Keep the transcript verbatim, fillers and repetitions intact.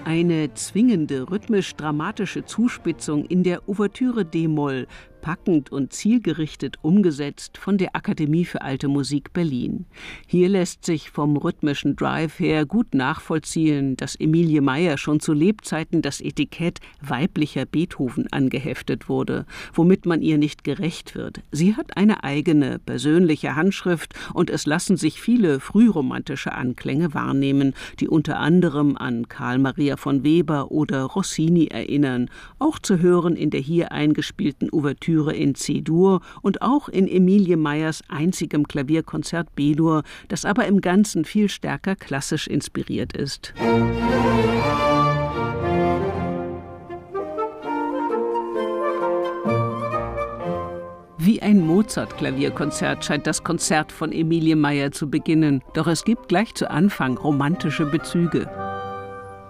Eine zwingende, rhythmisch-dramatische Zuspitzung in der Ouvertüre d-Moll, packend und zielgerichtet umgesetzt von der Akademie für Alte Musik Berlin. Hier lässt sich vom rhythmischen Drive her gut nachvollziehen, dass Emilie Meyer schon zu Lebzeiten das Etikett weiblicher Beethoven angeheftet wurde, womit man ihr nicht gerecht wird. Sie hat eine eigene, persönliche Handschrift und es lassen sich viele frühromantische Anklänge wahrnehmen, die unter anderem an Karl Maria von Weber oder Rossini erinnern, auch zu hören in der hier eingespielten Ouvertüre in C-Dur und auch in Emilie Meyers einzigem Klavierkonzert B-Dur, das aber im Ganzen viel stärker klassisch inspiriert ist. Wie ein Mozart-Klavierkonzert scheint das Konzert von Emilie Meyer zu beginnen, doch es gibt gleich zu Anfang romantische Bezüge.